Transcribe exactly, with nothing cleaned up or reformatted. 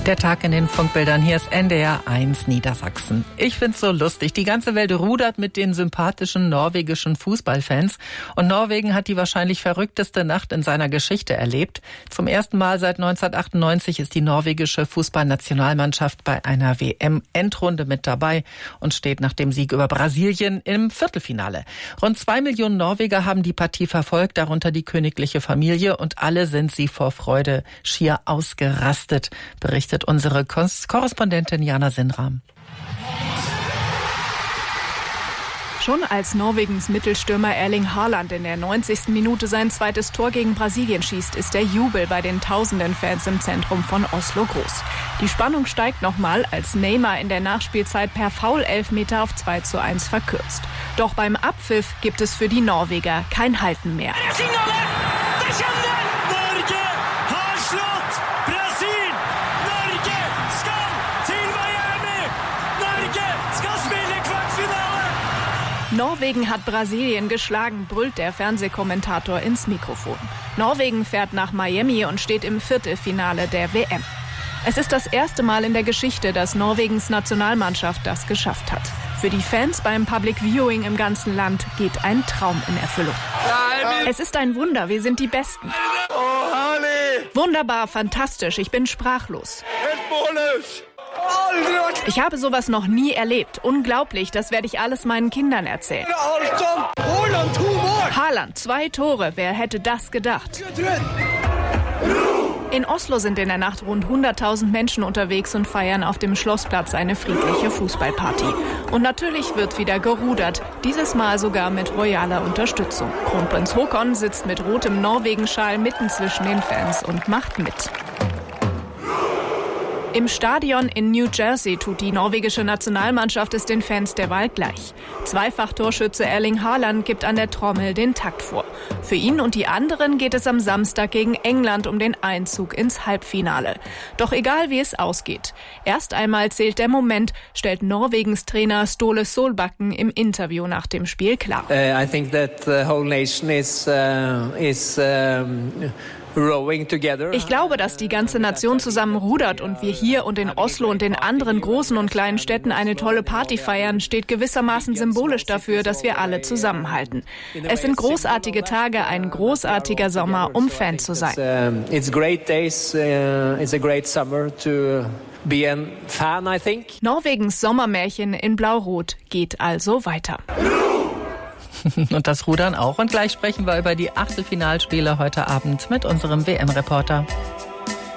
Der Tag in den Funkbildern. Hier ist N D R eins Niedersachsen. Ich find's so lustig. Die ganze Welt rudert mit den sympathischen norwegischen Fußballfans. Und Norwegen hat die wahrscheinlich verrückteste Nacht in seiner Geschichte erlebt. Zum ersten Mal seit neunzehnhundertachtundneunzig ist die norwegische Fußballnationalmannschaft bei einer W M-Endrunde mit dabei und steht nach dem Sieg über Brasilien im Viertelfinale. Rund zwei Millionen Norweger haben die Partie verfolgt, darunter die königliche Familie. Und alle sind sie vor Freude schier ausgerastet, berichtet unsere Korrespondentin Jana Sinram. Schon als Norwegens Mittelstürmer Erling Haaland in der neunzigsten Minute sein zweites Tor gegen Brasilien schießt, ist der Jubel bei den tausenden Fans im Zentrum von Oslo groß. Die Spannung steigt nochmal, als Neymar in der Nachspielzeit per Foul-Elfmeter auf zwei zu eins verkürzt. Doch beim Abpfiff gibt es für die Norweger kein Halten mehr. Norwegen hat Brasilien geschlagen, brüllt der Fernsehkommentator ins Mikrofon. Norwegen fährt nach Miami und steht im Viertelfinale der W M. Es ist das erste Mal in der Geschichte, dass Norwegens Nationalmannschaft das geschafft hat. Für die Fans beim Public Viewing im ganzen Land geht ein Traum in Erfüllung. Es ist ein Wunder, wir sind die Besten. Wunderbar, fantastisch, ich bin sprachlos. Ich habe sowas noch nie erlebt. Unglaublich, das werde ich alles meinen Kindern erzählen. Haaland, zwei Tore, wer hätte das gedacht? In Oslo sind in der Nacht rund hunderttausend Menschen unterwegs und feiern auf dem Schlossplatz eine friedliche Fußballparty. Und natürlich wird wieder gerudert, dieses Mal sogar mit royaler Unterstützung. Kronprinz Haakon sitzt mit rotem Norwegenschal mitten zwischen den Fans und macht mit. Im Stadion in New Jersey tut die norwegische Nationalmannschaft es den Fans derweil gleich. Zweifach-Torschütze Erling Haaland gibt an der Trommel den Takt vor. Für ihn und die anderen geht es am Samstag gegen England um den Einzug ins Halbfinale. Doch egal wie es ausgeht, erst einmal zählt der Moment, stellt Norwegens Trainer Ståle Solbakken im Interview nach dem Spiel klar. Uh, I think that the whole nation is uh, is um Ich glaube, dass die ganze Nation zusammen rudert und wir hier und in Oslo und in anderen großen und kleinen Städten eine tolle Party feiern, steht gewissermaßen symbolisch dafür, dass wir alle zusammenhalten. Es sind großartige Tage, ein großartiger Sommer, um Fan zu sein. It's great days, it's a great summer to be a fan, I think. Norwegens Sommermärchen in Blau-Rot geht also weiter. Und das Rudern auch. Und gleich sprechen wir über die Achtelfinalspiele heute Abend mit unserem W M-Reporter.